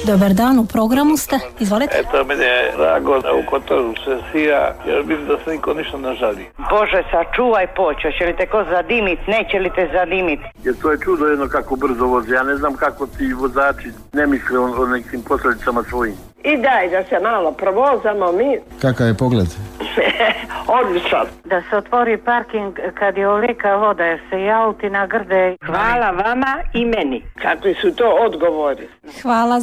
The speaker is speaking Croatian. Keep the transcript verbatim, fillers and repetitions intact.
Dobar dan, u programu ste, izvolite. Eto, meni je drago da u Kotoru se sija, jer vidim da se niko ništa ne žali. Bože, sačuvaj počeo, će li te ko zadimit, neće li te zadimit? Jer to je čudo jedno kako brzo vozi, ja ne znam kako ti vozači ne misle o, o nekim posljedicama svojim. I daj da se malo provozamo mi. Kakav je pogled? Odličan. Da se otvori parking kad je olika voda, jer se i auti nagrde. Hvala vama i meni. Kakvi su to odgovori. Hvala